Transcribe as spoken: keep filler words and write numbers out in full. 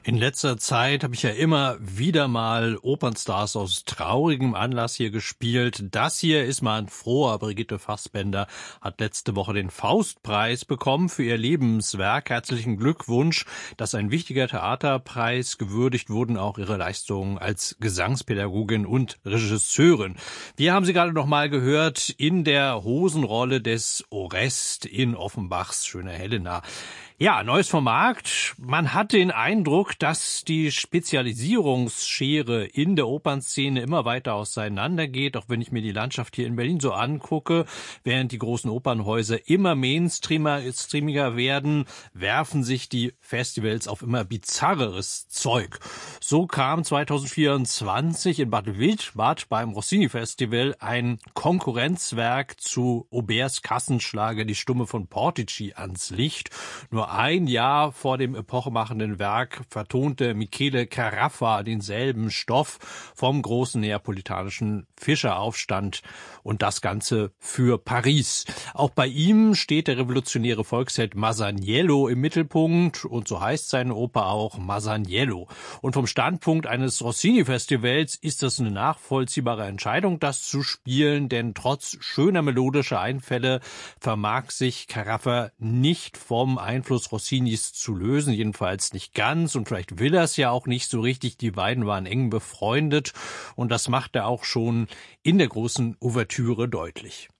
In letzter Zeit habe ich ja immer wieder mal Opernstars aus traurigem Anlass hier gespielt. Das hier ist mal ein froher. Brigitte Fassbender hat letzte Woche den Faustpreis bekommen für ihr Lebenswerk. Herzlichen Glückwunsch. Das ist ein wichtiger Theaterpreis. Gewürdigt wurden auch ihre Leistungen als Gesangspädagogin und Regisseurin. Wir haben sie gerade noch mal gehört in der Hosenrolle des Orest in Offenbachs Schöne Helena. Ja, Neues vom Markt. Man hat den Eindruck, dass die Spezialisierungsschere in der Opernszene immer weiter auseinandergeht, auch wenn ich mir die Landschaft hier in Berlin so angucke. Während die großen Opernhäuser immer mainstreamiger werden, werfen sich die Festivals auf immer bizarreres Zeug. So kam zweitausendvierundzwanzig in Bad Wildbad beim Rossini-Festival ein Konkurrenzwerk zu Auberts Kassenschlager Die Stumme von Portici ans Licht. Nur ein Jahr vor dem epochemachenden Werk vertonte Michele Caraffa denselben Stoff vom großen neapolitanischen Fischeraufstand und das Ganze für Paris. Auch bei ihm steht der revolutionäre Volksheld Masaniello im Mittelpunkt und so heißt seine Oper auch Masaniello. Und vom Standpunkt eines Rossini-Festivals ist das eine nachvollziehbare Entscheidung, das zu spielen, denn trotz schöner melodischer Einfälle vermag sich Caraffa nicht vom Einfluss Rossinis zu lösen, jedenfalls nicht ganz und vielleicht will er es ja auch nicht so richtig. Die beiden waren eng befreundet und das macht er auch schon in der großen Ouvertüre deutlich.